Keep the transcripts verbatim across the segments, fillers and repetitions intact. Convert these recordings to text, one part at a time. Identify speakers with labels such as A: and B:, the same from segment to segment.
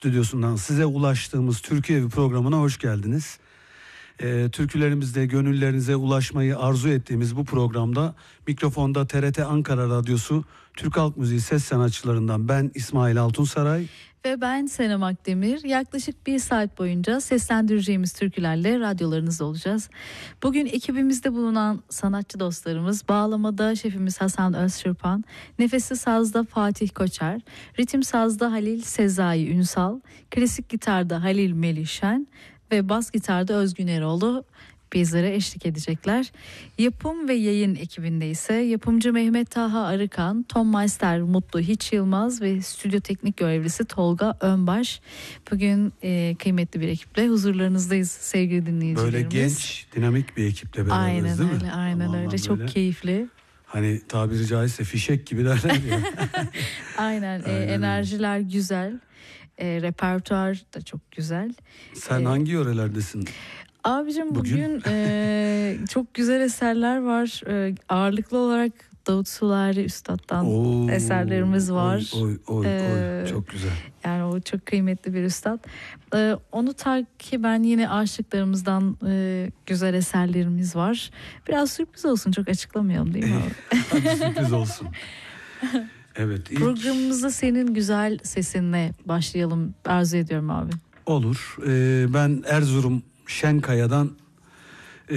A: stüdyosundan size ulaştığımız Türkiye Evi programına hoş geldiniz. Ee, türkülerimizde gönüllerinize ulaşmayı arzu ettiğimiz bu programda mikrofonda T R T Ankara Radyosu Türk Halk Müziği ses sanatçılarından ben İsmail Altunsaray
B: ve ben Senem Akdemir. Yaklaşık bir saat boyunca seslendireceğimiz türkülerle radyolarınızda olacağız. Bugün ekibimizde bulunan sanatçı dostlarımız: bağlamada şefimiz Hasan Özçırpan, nefesli sazda Fatih Koçer, ritim sazda Halil Sezai Ünsal, klasik gitarda Halil Melişen ve bas gitarda Özgün Eroğlu bizlere eşlik edecekler. Yapım ve yayın ekibinde ise yapımcı Mehmet Taha Arıkan, ton meister Mutlu Hiç Yılmaz ve stüdyo teknik görevlisi Tolga Önbaş. Bugün e, kıymetli bir ekiple huzurlarınızdayız sevgili dinleyicilerimiz.
A: Böyle genç, dinamik bir ekiple beraberiz,
B: aynen
A: değil
B: öyle,
A: mi?
B: aynen
A: Tamamen
B: öyle. Çok
A: böyle,
B: keyifli.
A: hani tabiri caizse fişek gibi derler ya.
B: aynen, e, enerjiler güzel. E, repertuar da çok güzel.
A: Sen
B: e,
A: hangi yörelerdesin?
B: Abicim
A: Bugün,
B: bugün e, çok güzel eserler var. E, ağırlıklı olarak Davut Sulari Üstad'dan Oo, eserlerimiz var.
A: Oy, oy, oy,
B: ee,
A: oy. Çok güzel.
B: Yani o çok kıymetli bir üstad. Ee, onu takiben yine aşıklarımızdan e, güzel eserlerimiz var. Biraz sürpriz olsun, çok açıklamayalım değil mi abi?
A: Hadi sürpriz olsun. Evet. Ilk...
B: Programımızda senin güzel sesinle başlayalım arzu ediyorum abi.
A: Olur. Ee, ben Erzurum Şenkaya'dan e,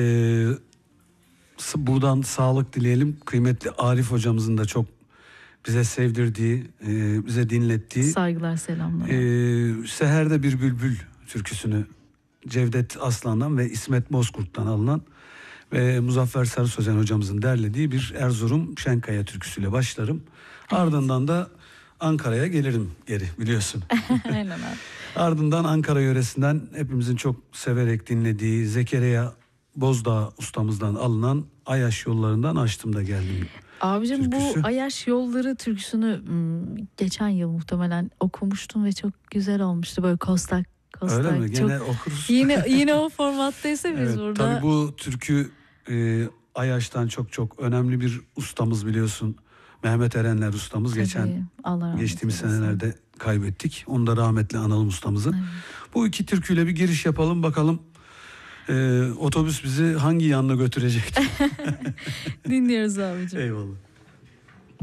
A: buradan sağlık dileyelim. Kıymetli Arif hocamızın da çok bize sevdirdiği, e, bize dinlettiği.
B: Saygılar, selamlar.
A: E, Seher'de bir bülbül türküsünü Cevdet Aslan'dan ve İsmet Bozkurt'tan alınan ve Muzaffer Sarı Sözen hocamızın derlediği bir Erzurum Şenkaya türküsüyle başlarım. Evet. Ardından da Ankara'ya gelirim geri, biliyorsun.
B: Aynen abi.
A: Ardından Ankara yöresinden hepimizin çok severek dinlediği Zekeriya Bozdağ ustamızdan alınan Ayaş Yollarından Açtım da Geldim.
B: Abicim
A: türküsü.
B: Bu Ayaş Yolları türküsünü geçen yıl muhtemelen okumuştum ve çok güzel olmuştu, böyle kostak kostak.
A: Öyle mi? Gene
B: çok...
A: okuruz.
B: Yine yine o formattaysa biz
A: evet,
B: burada.
A: Tabii bu türkü e, Ayaş'tan çok çok önemli bir ustamız, biliyorsun. Mehmet Erenler ustamız. Tabii, geçen geçtiğimiz senelerde kaybettik. Onu da rahmetli analım ustamızı. Evet. Bu iki türküyle bir giriş yapalım bakalım. Ee, otobüs bizi hangi yanına götürecek?
B: Dinliyoruz abicim.
A: Eyvallah.